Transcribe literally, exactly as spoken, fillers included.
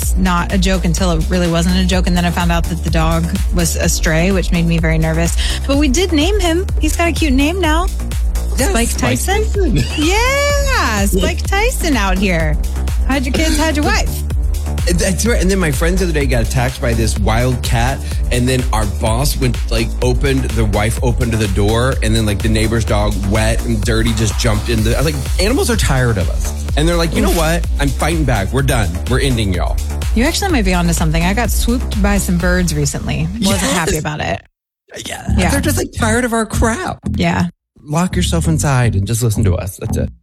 was not a joke until it really wasn't a joke. And then I found out that the dog was a stray, which made me very nervous. But we did name him. He's got a cute name now. Yes, Spike Tyson? Tyson. Yeah, Spike Tyson out here. How'd your kids, how'd your wife? That's right. And then my friend the other day got attacked by this wild cat. And then our boss went, like, opened, the wife opened the door. And then, like, the neighbor's dog, wet and dirty, just jumped in. The, I was like, animals are tired of us. And they're like, you know what? I'm fighting back. We're done. We're ending y'all. You actually might be onto something. I got swooped by some birds recently. Wasn't Yes. happy about it. Yeah. Yeah. They're just, like, tired of our crap. Yeah. Lock yourself inside and just listen to us. That's it.